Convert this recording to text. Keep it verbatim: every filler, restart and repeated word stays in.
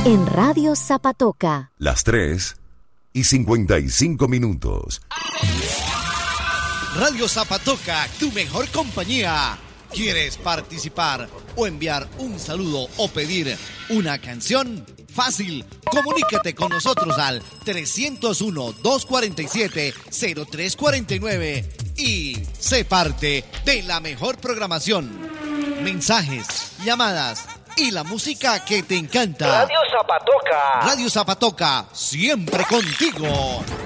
En Radio Zapatoca. Las tres y cincuenta y cinco minutos. Radio Zapatoca, tu mejor compañía. ¿Quieres participar o enviar un saludo o pedir una canción? Fácil, comunícate con nosotros al trescientos uno, doscientos cuarenta y siete, cero tres cuarenta y nueve y sé parte de la mejor programación. Mensajes, llamadas y la música que te encanta. Radio Zapatoca. Radio Zapatoca, siempre contigo.